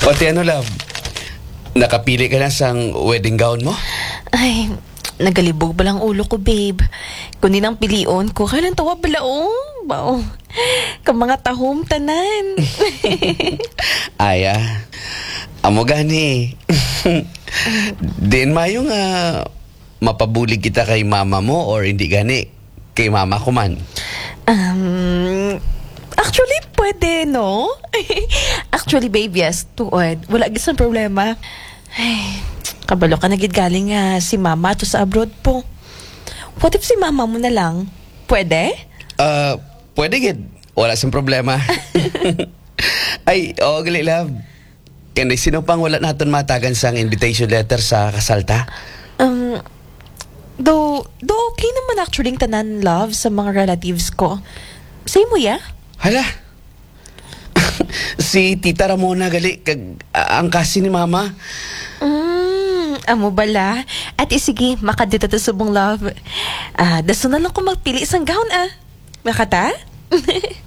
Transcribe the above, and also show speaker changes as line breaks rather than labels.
O ti ano, love? Nakapili ka na sang wedding gown mo?
Ay, nagalibog ba lang ulo ko, babe? Kunin ang pilion ko, kailan tawa balaong? Bao, ka mga tahom tanan.
Aya, amo gani. Din mayo nga mapabulig kita kay mama mo or hindi gani kay mama ko man.
Actually, pwede, no? Actually, babe, yes, tuod. Wala gisang problema. Ay, kabalo ka na gid galing nga si mama to sa abroad po. What if si mama mo na lang? Pwede?
Pwede gid. Wala siyang problema. Ay, gali love. Kaya sino pang wala natin matagan sang invitation letter sa kasalta?
Though okay naman actually yung tanan, love, sa mga relatives ko. Say mo, ya?
Hala. Si Tita Ramona gali kag ang kasi ni mama.
Amo bala. At sige, makadito to subong, love. Daso na lang ko magpili isang gown, Makata?